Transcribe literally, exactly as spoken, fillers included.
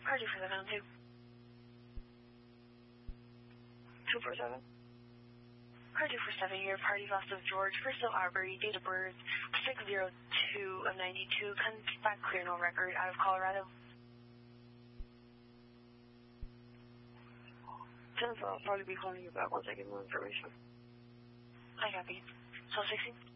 Party for seven two. two four seven. Party for seven, your party loss of George, Crystal Aubrey, date of birth six zero two of ninety-two, comes back clear, no record, out of Colorado. Jennifer, I'll probably be calling you back once I get more information. I copy. twelve sixteen.